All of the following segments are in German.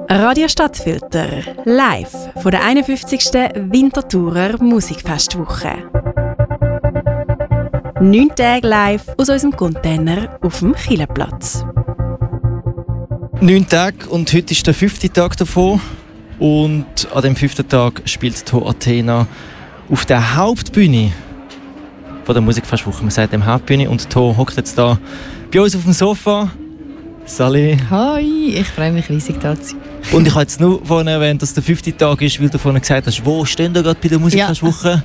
Radio Stadtfilter, live von der 51. Winterthurer Musikfestwoche. 9 Tage live aus unserem Container auf dem Kielerplatz. 9 Tage und heute ist der 5. Tag davon. Und an dem 5. Tag spielt TOH Athena auf der Hauptbühne von der Musikfestwoche. Man sagt dem Hauptbühne. Und TOH hockt jetzt da bei uns auf dem Sofa. Salut. Hi, ich freue mich riesig, da zu sein. Und ich habe jetzt nur vorhin erwähnt, dass der 5. Tag ist, weil du vorhin gesagt hast, wo stehen wir gerade bei der Musikfestwoche?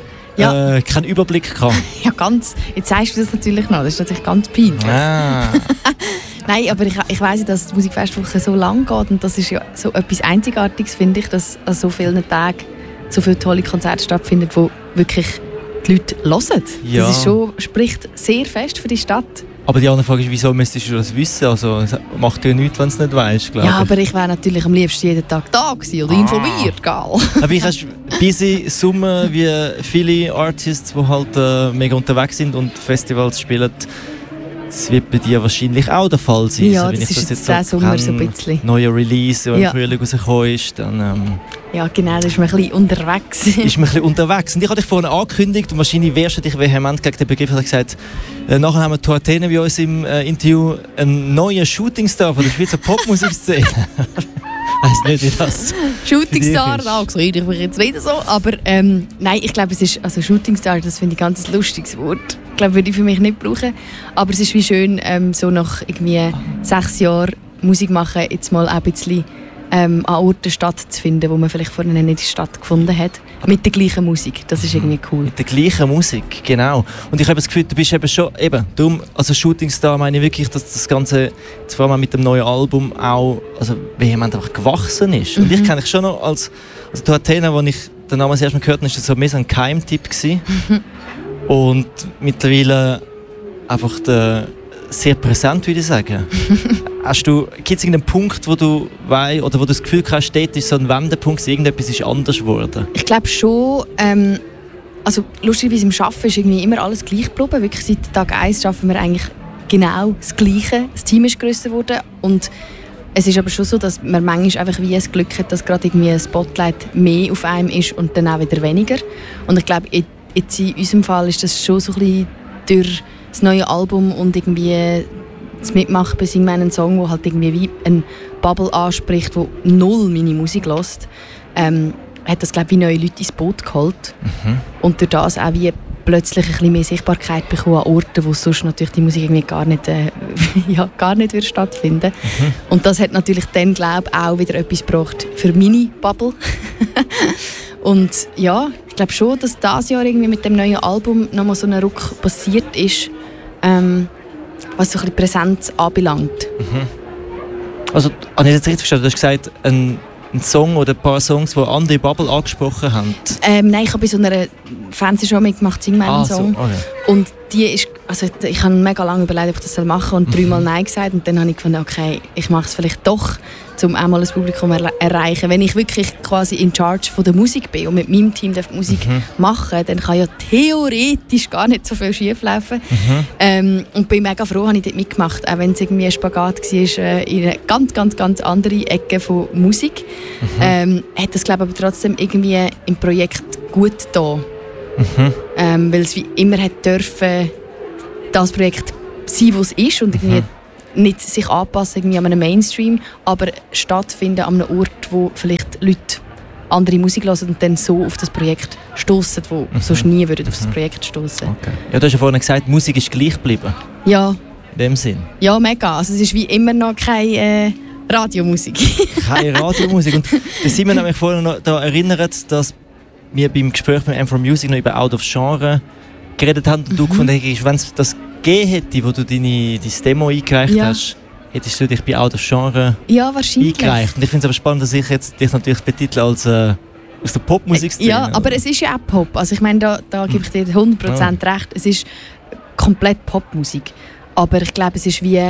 Ja. Keinen Überblick gehabt. Ja, ganz. Jetzt sagst du das natürlich noch. Das ist natürlich ganz peinlich. Ah. Nein, aber ich weiss, dass die Musikfestwoche so lang geht. Und das ist ja so etwas Einzigartiges, finde ich, dass an so vielen Tagen so viele tolle Konzerte stattfinden, wo wirklich die Leute hören. Ja. Das ist schon, spricht sehr fest für die Stadt. Aber die andere Frage ist, wieso müsstest du das wissen? Also, es macht ja nichts, wenn du es nicht weißt, glaube ich. Ja, aber ich wäre natürlich am liebsten jeden Tag da gewesen oder informiert, gell? Aber ich habe busy Sommer wie viele Artists, die halt mega unterwegs sind und Festivals spielen. Das wird bei dir wahrscheinlich auch der Fall sein. Ja, also, das ist jetzt der Sommer so ein bisschen. Neuer Release, der im Frühling rausgekommen ist, dann... Ja, genau, da ist man ein bisschen unterwegs. Ist man ein bisschen unterwegs. Und ich habe dich vorhin angekündigt und wahrscheinlich wehrst du dich vehement gegen den Begriff. Ich habe gesagt, nachher haben wir TOH Athena bei uns im Interview, einen neuen Shootingstar von der Schweizer Popmusikszene. Ich weiss nicht, wie das Shootingstar, das rede ich mich jetzt nicht so. Aber nein, ich glaube, es ist, also Shootingstar, das finde ich ein ganz lustiges Wort. Ich glaube, würde ich für mich nicht brauchen. Aber es ist wie schön, so nach irgendwie 6 Jahren Musik machen, jetzt mal auch ein bisschen an Orten stattzufinden, wo man vielleicht vorher nicht stattgefunden hat. Mit der gleichen Musik, das ist irgendwie cool. Mit der gleichen Musik, genau. Und ich habe das Gefühl, du bist eben schon, darum, also Shootingstar meine ich wirklich, dass das Ganze, vor allem mit dem neuen Album auch, also vehement einfach gewachsen ist. Und ich kenne dich schon noch als TOH Athena, als ich den Namen das erste Mal gehört habe, war das so mehr so ein Keimtipp gewesen. Und mittlerweile einfach sehr präsent, würde ich sagen. Gibt es irgendeinen Punkt, wo du weißt, oder wo du das Gefühl hast, dort ist so ein Wendepunkt, irgendetwas ist anders geworden? Ich glaube schon, also lustigerweise im Arbeiten ist irgendwie immer alles gleich geblieben. Wirklich seit Tag 1 arbeiten wir eigentlich genau das Gleiche. Das Team ist grösser geworden und es ist aber schon so, dass man manchmal einfach wie ein Glück hat, dass gerade irgendwie ein Spotlight mehr auf einem ist und dann auch wieder weniger. Und ich glaube, jetzt in unserem Fall ist das schon so ein bisschen durch das neue Album und irgendwie das Mitmachen bei «Sing meinen Song», wo halt irgendwie wie eine Bubble anspricht, wo null meine Musik hört, hat das, glaube ich, wie neue Leute ins Boot geholt. Und durch das auch wie plötzlich ein bisschen mehr Sichtbarkeit bekommen an Orten, wo sonst natürlich die Musik irgendwie gar nicht wird stattfinden. Und das hat natürlich dann, glaube ich, auch wieder etwas gebracht für meine Bubble. Und ja, ich glaube schon, dass dieses Jahr irgendwie mit dem neuen Album nochmal so ein Ruck passiert ist, was so ein bisschen Präsenz anbelangt. Also, habe ich das richtig verstanden? Du hast gesagt, ein Song oder ein paar Songs, die andere Bubble angesprochen haben? Nein, ich habe bei so einer Fernsehshow mitgemacht, «Sing meinen Song». So, okay. Und die ist, also ich habe mega lange überlegt, ob ich das machen soll und 3-mal Nein gesagt. Und dann habe ich gefunden, okay, ich mache es vielleicht doch, um einmal das Publikum erreichen. Wenn ich wirklich quasi in charge von der Musik bin und mit meinem Team die Musik machen, dann kann ja theoretisch gar nicht so viel schief laufen. Und bin mega froh, habe ich dort mitgemacht, auch wenn es irgendwie ein Spagat war in eine ganz, ganz, ganz andere Ecke von Musik. Hat das, glaube ich, aber trotzdem irgendwie im Projekt gut getan. Weil es wie immer hat dürfen, das Projekt sein, was es ist und irgendwie nicht sich anpassen irgendwie an einem Mainstream, aber stattfinden an einem Ort, wo vielleicht Leute andere Musik hören und dann so auf das Projekt stoßen, wo sonst nie würden auf das Projekt stoßen. Okay. Ja, du hast ja vorhin gesagt, Musik ist gleich geblieben. Ja. In dem Sinn. Ja, mega. Also es ist wie immer noch keine Radiomusik. Keine Radiomusik. Und da sind wir nämlich vorhin noch daran erinnert, dass wir beim Gespräch mit M4Music noch über Out of Genre geredet haben und du gefunden hast, wenn es das gegeben hätte, wo du dein Demo eingereicht hast, hättest du dich bei Out of Genre eingereicht. Und ich finde es aber spannend, dass ich jetzt dich natürlich betitle als aus der Popmusikszene. Ja, aber es ist ja auch Pop. Also ich meine, da gebe ich dir 100% recht. Es ist komplett Popmusik. Aber ich glaube, es ist wie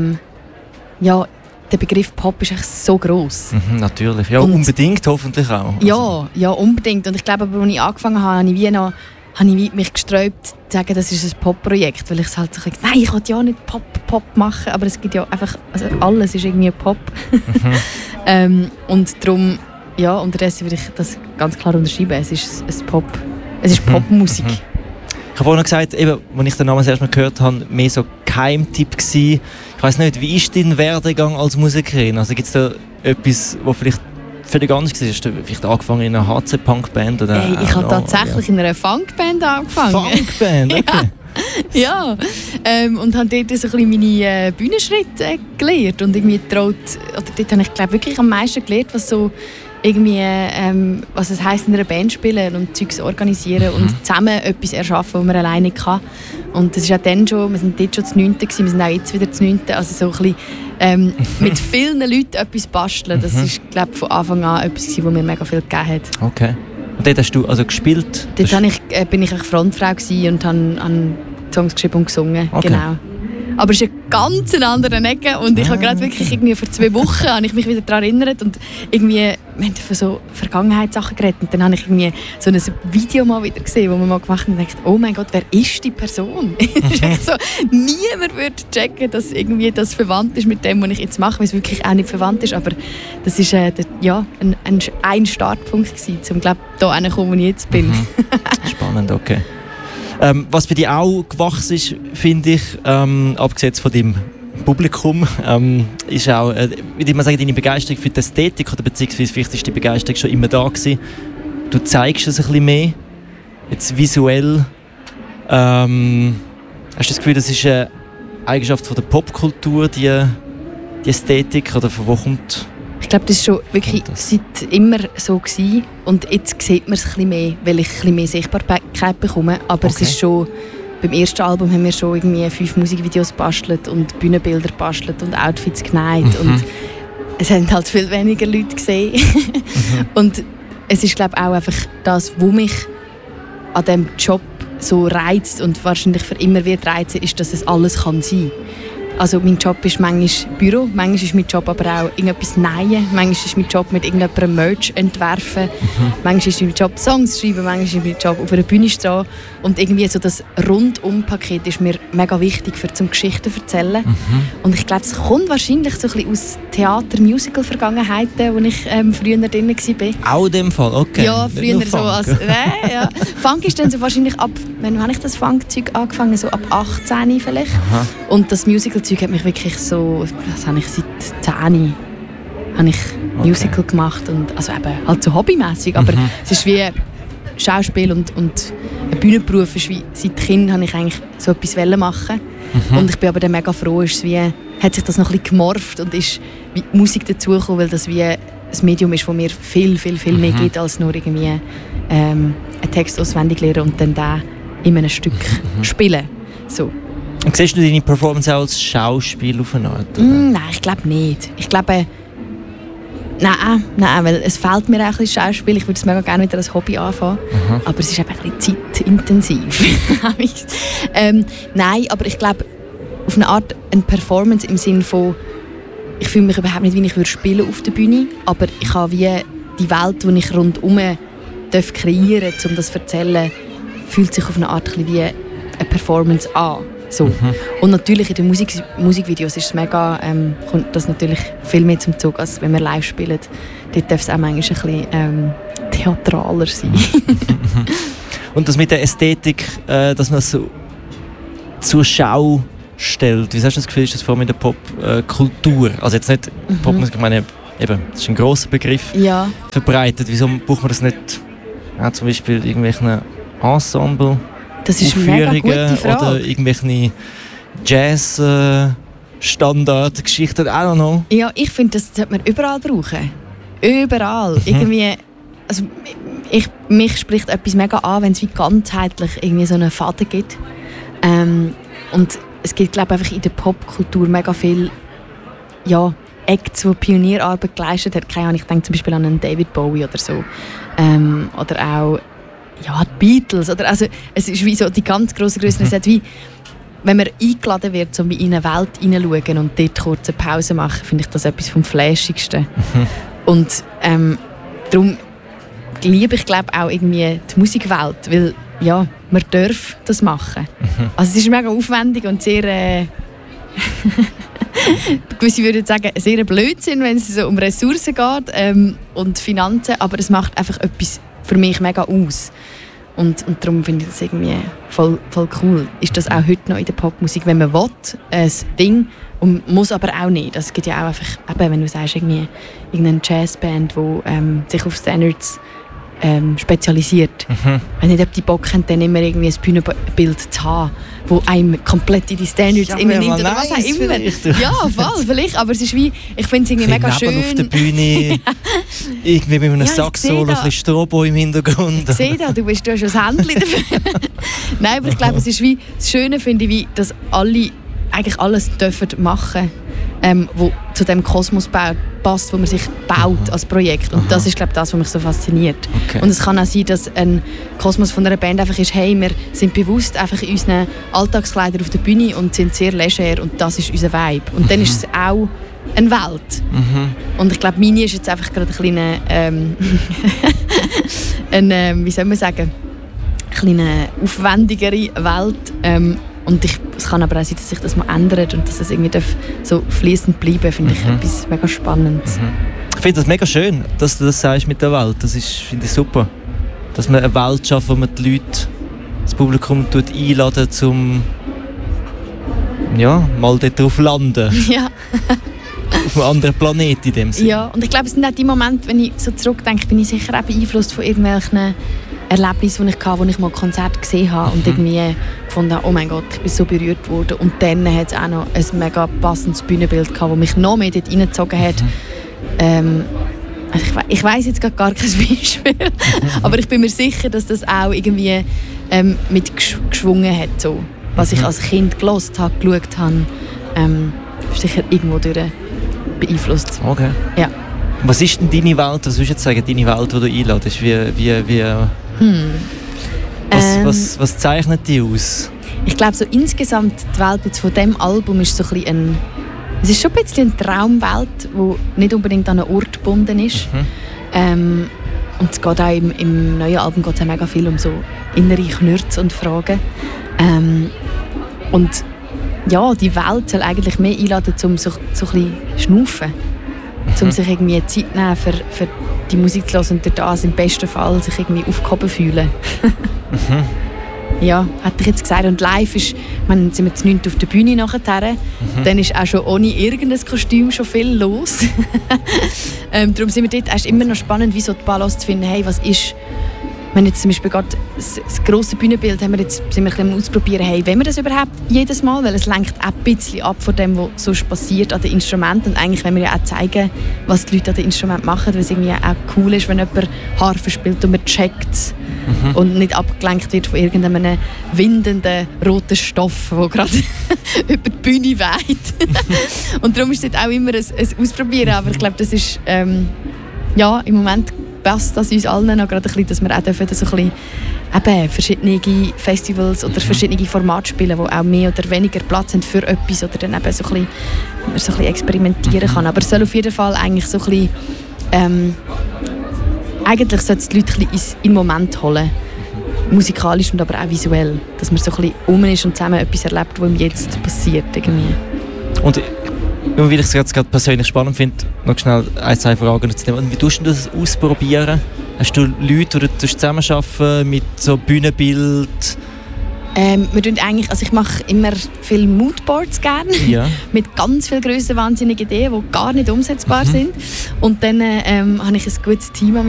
der Begriff Pop ist echt so gross. Natürlich, ja, und unbedingt hoffentlich auch. Also. Ja, unbedingt. Und ich glaube, als ich angefangen habe, habe ich mich gesträubt, zu sagen, das ist ein Pop-Projekt, weil ich es halt so gesagt, nein, ich will ja nicht Pop machen, aber es gibt ja einfach, also alles ist irgendwie Pop. Und darum, ja, unterdessen würde ich das ganz klar unterschreiben. Es ist Popmusik. Ich habe vorhin gesagt, eben, als ich den Namen das erste Mal gehört habe, mehr so Geheimtipp gewesen. Ich weiss nicht, wie ist dein Werdegang als Musikerin? Also gibt es da etwas, was vielleicht völlig anders war? Hast du vielleicht angefangen in einer HC-Punk-Band? Hey, ich habe tatsächlich in einer Funkband angefangen. Funkband, okay. Ja, und habe dort so ein bisschen meine Bühnenschritte gelernt und irgendwie getraut, oder dort habe ich glaube wirklich am meisten gelernt, was so irgendwie, was es heisst, in einer Band spielen und Zeugs organisieren und zusammen etwas erschaffen, was man alleine kann. Und das ist auch dann schon, wir sind dort schon das 9. gewesen, wir sind auch jetzt wieder das 9. Also so ein bisschen mit vielen Leuten etwas basteln, das ist glaube von Anfang an etwas gewesen, was mir mega viel gegeben hat. Okay. Und dort hast du also gespielt? Dort bin ich eine Frontfrau und habe Songs geschrieben und gesungen. Okay. Genau. Aber es ist eine ganz andere Ecke und ich habe gerade wirklich irgendwie vor 2 Wochen habe ich mich wieder daran erinnert und irgendwie, wir haben von so Vergangenheitssachen geredet und dann habe ich irgendwie so ein Video mal wieder gesehen, wo man mal gemacht hat und dachte, oh mein Gott, wer ist die Person? So, niemand würde checken, dass irgendwie das verwandt ist mit dem, was ich jetzt mache, weil es wirklich auch nicht verwandt ist, aber das ist ein Startpunkt gewesen, um glaube da hinzukommen, wo ich jetzt bin. Spannend, okay. Was bei dir auch gewachsen ist, finde ich, abgesehen von deinem Publikum, ist auch, würde ich mal sagen, deine Begeisterung für die Ästhetik oder beziehungsweise vielleicht ist die Begeisterung schon immer da gewesen. Du zeigst es ein bisschen mehr, jetzt visuell. Hast du das Gefühl, das ist eine Eigenschaft von der Popkultur, die Ästhetik, oder von wo kommt? Ich glaube, das war schon wirklich seit immer so gewesen. Und jetzt sieht man es ein bisschen mehr, weil ich ein bisschen mehr Sichtbarkeit bekomme. Aber es ist schon, beim ersten Album haben wir schon irgendwie 5 Musikvideos gebastelt und Bühnenbilder gebastelt und Outfits genäht. Und es haben halt viel weniger Leute gesehen. Und es ist, glaube ich, auch einfach das, was mich an diesem Job so reizt und wahrscheinlich für immer wird reizen, ist, dass es alles kann sein kann. Also mein Job ist manchmal Büro, manchmal ist mein Job aber auch irgendetwas nähen, manchmal ist mein Job mit irgendjemandem Merch entwerfen, manchmal ist mein Job Songs schreiben, manchmal ist mein Job auf einer Bühne stehen und irgendwie so das Rundum-Paket ist mir mega wichtig für zum Geschichten erzählen. Und ich glaube, es kommt wahrscheinlich so ein bisschen aus Theater-Musical-Vergangenheiten, wo ich früher drin war. Auch in dem Fall, okay. Ja, früher so als ja. Funk ist dann so wahrscheinlich ab, wann habe ich das Funk-Zeug angefangen? So ab 18 vielleicht. Aha. Und das Musical-Zeug hat mich wirklich so, das habe ich seit 10 habe ich Musical gemacht und also eben halt so hobbymäßig, aber es ist wie Schauspiel und ein Bühnenberuf ist wie, seit Kind habe ich eigentlich so etwas machen und ich bin aber dann mega froh, ist wie, hat sich das noch ein bisschen gemorpht und ist wie Musik dazugekommen, weil das wie ein Medium ist, das mir viel mehr gibt, als nur irgendwie einen Text auswendig lernen und dann den in einem Stück spielen. So. Und siehst du deine Performance auch als Schauspiel auf eine Art? Nein, ich glaube nicht. Ich glaube, nein, weil es fehlt mir auch ein bisschen Schauspiel. Ich würde es mega gerne wieder als Hobby anfangen. Aber es ist eben ein bisschen zeitintensiv. Nein, aber ich glaube, auf eine Art eine Performance im Sinne von, ich fühle mich überhaupt nicht, wie ich spielen auf der Bühne, aber ich habe wie die Welt, die ich rundherum kreieren darf, um das zu erzählen, fühlt sich auf eine Art ein bisschen wie eine Performance an. So. Und natürlich in den Musikvideos ist es mega, kommt das natürlich viel mehr zum Zug, als wenn wir live spielen. Dort darf es auch manchmal ein bisschen theatraler sein. Und das mit der Ästhetik, dass man es so zur Schau stellt. Wie hast du das Gefühl, ist das vor allem in der Popkultur? Also jetzt nicht Popmusik, ich meine, eben, das ist ein grosser Begriff, verbreitet. Wieso braucht man das nicht zum Beispiel irgendwelchen Ensemble? Das ist eine mega gute Frage. Oder irgendwelche Jazz-Standard-Geschichten, I don't know. Ja, ich finde, das sollte man überall brauchen. Überall. Irgendwie, also mich spricht etwas mega an, wenn es wie ganzheitlich irgendwie so einen Faden gibt. Und es gibt, glaube ich, einfach in der Popkultur mega viel Acts, die Pionierarbeit geleistet haben. Keine Ahnung, ich denke zum Beispiel an einen David Bowie oder so. Oder auch die Beatles. Oder, also, es ist wie so die ganz grosse Größe. Es hat wie, wenn man eingeladen wird, um in eine Welt hineinzuschauen und dort kurz eine Pause machen, finde ich das etwas vom Flashigsten. Und darum liebe ich, glaube auch irgendwie die Musikwelt, weil man darf das machen. Also es ist mega aufwendig und sehr Gewisse würden sagen, sehr ein Blödsinn, wenn es so um Ressourcen geht und Finanzen, aber es macht einfach etwas für mich mega aus. Und darum finde ich das irgendwie voll cool. Ist das auch heute noch in der Popmusik, wenn man will, ein Ding, und muss aber auch nicht. Es gibt ja auch einfach, eben, wenn du sagst, irgendwie irgendeine Jazzband, die sich auf Standards spezialisiert. Ich weiß nicht, ob die Bock haben, dann immer irgendwie ein Bühnenbild zu haben, wo einem komplett in die Standards nimmt oder was auch immer. Ja, voll, vielleicht, aber es ist wie, ich finde es irgendwie mega schön. Auf der Bühne, irgendwie mit einem Sax-Solo, ein bisschen Strobo im Hintergrund. Ich sehe das, du hast schon das Händchen dafür. Nein, aber ich glaube, es ist wie, das Schöne finde ich, wie, dass alle eigentlich alles dürfen machen, wo zu dem Kosmos passt, wo man sich baut als Projekt. Und das ist, glaube ich, das, was mich so fasziniert. Okay. Und es kann auch sein, dass ein Kosmos von einer Band einfach ist, hey, wir sind bewusst einfach in unseren Alltagskleidern auf der Bühne und sind sehr leger und das ist unser Vibe. Und dann ist es auch eine Welt. Und ich glaube, meine ist jetzt einfach gerade eine kleine, wie soll man sagen, eine kleine aufwendigere Welt. Und es kann aber auch sein, dass sich das mal ändert und dass es irgendwie so fließend bleiben, finde ich etwas mega Spannendes. Ich finde das mega schön, dass du das sagst mit der Welt. Das finde ich super. Dass man eine Welt schafft, wo man die Leute, das Publikum einladen, um mal dort drauf zu landen. Ja. Auf einem anderen Planeten in dem Sinne. Ja, und ich glaube, es sind auch die Momente, wenn ich so zurückdenke, bin ich sicher auch beeinflusst von irgendwelchen Erlebnissen, die ich hatte, wo ich mal Konzert gesehen habe und irgendwie gefunden habe, oh mein Gott, ich bin so berührt worden. Und dann hat es auch noch ein mega passendes Bühnenbild gehabt, das mich noch mehr dort reingezogen hat. Also ich weiss jetzt gar kein Beispiel, aber ich bin mir sicher, dass das auch irgendwie mit geschwungen hat. So. Was ich als Kind gehört habe, geschaut habe, ist sicher irgendwo durch beeinflusst. Okay. Ja. Was ist denn deine Welt, was würdest du jetzt sagen, deine Welt, die du einladest? Was zeichnet die aus? Ich glaube, so insgesamt die Welt jetzt von diesem Album ist so ein bisschen es ist schon ein bisschen eine Traumwelt, die nicht unbedingt an einen Ort gebunden ist. Und es geht auch im neuen Album geht es auch mega viel um so innere Knürze und Fragen. Und ja, die Welt soll eigentlich mehr einladen, um so ein bisschen schnaufen. Um sich irgendwie Zeit zu nehmen, für die Musik zu hören und durch das im besten Fall sich irgendwie aufgehoben fühlen. Ja, hätte ich jetzt gesagt. Und live ist, sind wir zu 9 auf der Bühne nachher. Dann ist auch schon ohne irgendein Kostüm schon viel los. Darum sind wir dort, es ist immer noch spannend, wie so die Balance zu finden, hey, was ist, wenn jetzt zum Beispiel gerade das grosse Bühnenbild sind wir ein bisschen ausprobieren, hey, wollen wir das überhaupt jedes Mal, weil es lenkt auch ein bisschen ab von dem, was sonst passiert an den Instrumenten, und eigentlich wollen wir ja auch zeigen, was die Leute an den Instrumenten machen, weil es irgendwie auch cool ist, wenn jemand Harfe spielt und man checkt es und nicht abgelenkt wird von irgendeinem windenden roten Stoff, der gerade über die Bühne weht. Und darum ist es auch immer ein Ausprobieren, aber ich glaube, das ist ja, im Moment passt das uns allen noch gerade ein bisschen, dass wir auch dürfen so ein bisschen verschiedene Festivals oder verschiedene Formate spielen, die auch mehr oder weniger Platz haben für etwas oder dann eben so ein bisschen experimentieren kann. Aber es soll auf jeden Fall eigentlich so ein bisschen eigentlich sollte es die Leute ein bisschen in den Moment holen. Musikalisch und aber auch visuell. Dass man so ein bisschen rum ist und zusammen etwas erlebt, was ihm jetzt passiert. Irgendwie. Und weil ich es gerade persönlich spannend finde, noch schnell ein, zwei Fragen zu nehmen. Wie tust du das ausprobieren? Hast du Leute, die du zusammenarbeiten mit so Bühnenbild? Ich mache immer viele Moodboards gerne, ja. Mit ganz viel grossenwahnsinnigen Ideen, die gar nicht umsetzbar sind. Und dann habe ich ein gutes Team an